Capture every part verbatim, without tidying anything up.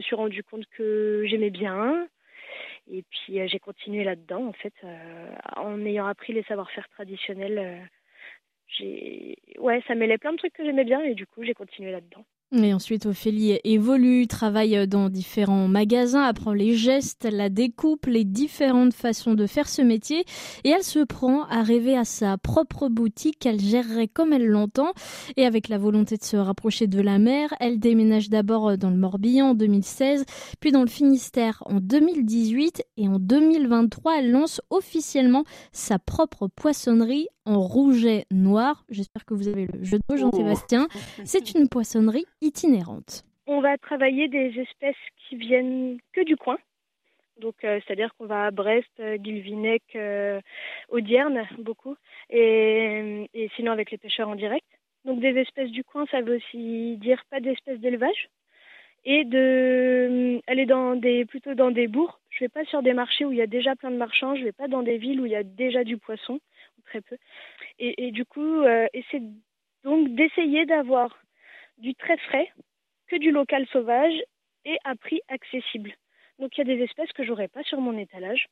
me suis rendu compte que j'aimais bien. Et puis euh, j'ai continué là-dedans, en fait, euh, en ayant appris les savoir-faire traditionnels. Euh, j'ai... Ouais, ça mêlait plein de trucs que j'aimais bien et du coup, j'ai continué là-dedans. Et ensuite, Ophélie évolue, travaille dans différents magasins, apprend les gestes, la découpe, les différentes façons de faire ce métier. Et elle se prend à rêver à sa propre boutique qu'elle gérerait comme elle l'entend. Et avec la volonté de se rapprocher de la mer, elle déménage d'abord dans le Morbihan en deux mille seize, puis dans le Finistère en deux mille dix-huit. Et en deux mille vingt-trois, elle lance officiellement sa propre poissonnerie en rouget noir. J'espère que vous avez le jeu de mots, Jean-Sébastien. C'est une poissonnerie itinérante. On va travailler des espèces qui viennent que du coin. Donc, euh, c'est-à-dire qu'on va à Brest, euh, Guilvinec, euh, Audierne, beaucoup. Et, et sinon avec les pêcheurs en direct. Donc, des espèces du coin, ça veut aussi dire pas d'espèces d'élevage. Et de aller dans des, plutôt dans des bourgs. Je vais pas sur des marchés où il y a déjà plein de marchands. Je vais pas dans des villes où il y a déjà du poisson, ou très peu. Et, et du coup, euh, et c'est donc d'essayer d'avoir du très frais, que du local sauvage et à prix accessible. Donc il y a des espèces que j'aurais pas sur mon étalage.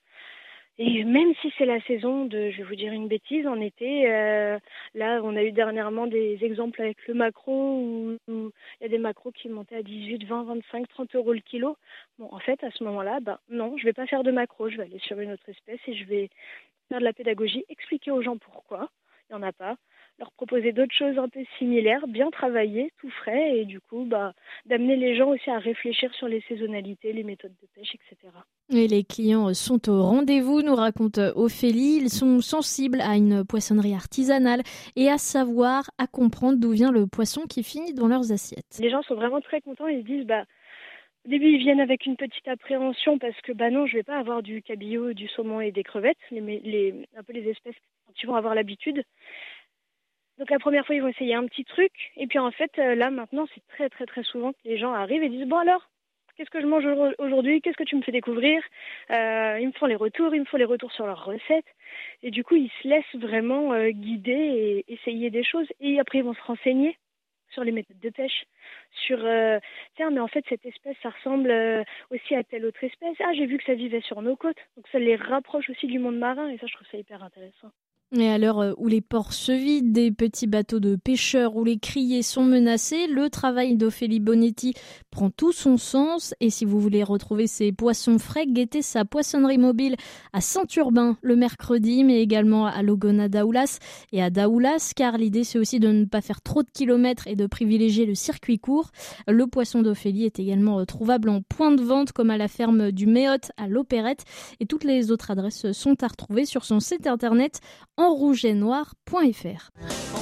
Et même si c'est la saison de, je vais vous dire une bêtise, en été, euh, là on a eu dernièrement des exemples avec le maquereau où il y a des maquereaux qui montaient à dix-huit, vingt, vingt-cinq, trente euros le kilo. Bon, en fait, à ce moment-là, ben non, je vais pas faire de maquereau, je vais aller sur une autre espèce et je vais faire de la pédagogie, expliquer aux gens pourquoi il n'y en a pas, leur proposer d'autres choses un peu similaires, bien travaillées, tout frais, et du coup, bah, d'amener les gens aussi à réfléchir sur les saisonnalités, les méthodes de pêche, et cetera. Et les clients sont au rendez-vous, nous raconte Ophélie. Ils sont sensibles à une poissonnerie artisanale et à savoir, à comprendre d'où vient le poisson qui finit dans leurs assiettes. Les gens sont vraiment très contents, ils se disent, bah, au début, ils viennent avec une petite appréhension parce que, bah non, je vais pas avoir du cabillaud, du saumon et des crevettes, les, les, un peu les espèces dont ils vont avoir l'habitude. Donc la première fois, ils vont essayer un petit truc. Et puis en fait, là maintenant, c'est très très très souvent que les gens arrivent et disent « Bon alors, qu'est-ce que je mange aujourd'hui ? Qu'est-ce que tu me fais découvrir ?» euh, Ils me font les retours, ils me font les retours sur leurs recettes. Et du coup, ils se laissent vraiment euh, guider et essayer des choses. Et après, ils vont se renseigner sur les méthodes de pêche, sur euh, tiens, mais en fait, cette espèce, ça ressemble euh, aussi à telle autre espèce. Ah, j'ai vu que ça vivait sur nos côtes. Donc ça les rapproche aussi du monde marin et ça, je trouve ça hyper intéressant. Et à l'heure où les ports se vident, des petits bateaux de pêcheurs où les criées sont menacés, le travail d'Ophélie Bonetti prend tout son sens. Et si vous voulez retrouver ces poissons frais, guettez sa poissonnerie mobile à Saint-Urbain le mercredi, mais également à Logona Daoulas et à Daoulas, car l'idée c'est aussi de ne pas faire trop de kilomètres et de privilégier le circuit court. Le poisson d'Ophélie est également trouvable en point de vente comme à la ferme du Méotte à l'Opérette. Et toutes les autres adresses sont à retrouver sur son site internet en rouget noir point f r.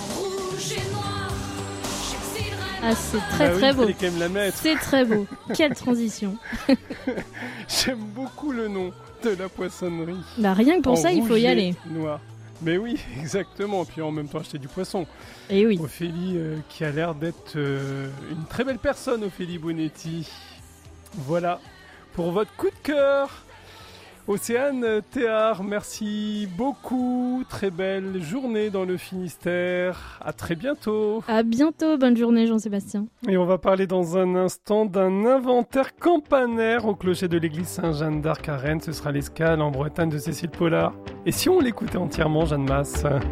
Ah, c'est très bah très oui, beau. quand même la mettre. C'est très beau. Quelle transition. J'aime beaucoup le nom de la poissonnerie. Bah rien que pour en ça, il faut y aller. Noir. Mais oui, exactement. Puis en même temps, acheter du poisson. Et oui. Ophélie, euh, qui a l'air d'être euh, une très belle personne, Ophélie Bonetti. Voilà pour votre coup de cœur. Océane Théard, merci beaucoup. Très belle journée dans le Finistère. À très bientôt. À bientôt. Bonne journée, Jean-Sébastien. Et on va parler dans un instant d'un inventaire campanaire au clocher de l'église Saint-Jeanne d'Arc à Rennes. Ce sera l'escale en Bretagne de Cécile Pollard. Et si on l'écoutait entièrement, Jeanne Masse ?